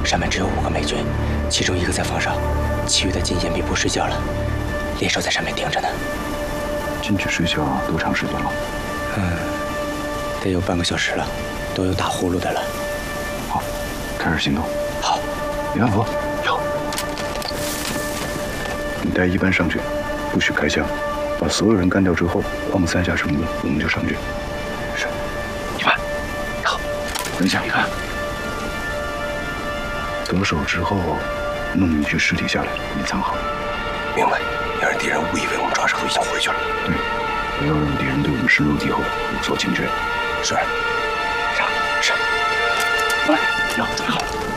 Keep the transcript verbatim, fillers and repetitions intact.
上面只有五个美军，其中一个在房上，其余的进掩蔽部睡觉了，猎手在上面盯着呢。 进去睡觉多长时间了？ 嗯，得有半个小时了，都有打呼噜的了。 好，开始行动。 好， 李安福， 有。 你带一班上去，不许开枪，把所有人干掉之后，矿三下成功，我们就上去。是，一班。好，等一下，你看，得手之后，弄一具尸体下来，你藏好。 明白。要让敌人误以为我们抓伤都已经回去了。 对，不要让敌人对我们深入敌后有所警觉。 是。上是。 来，要准备好。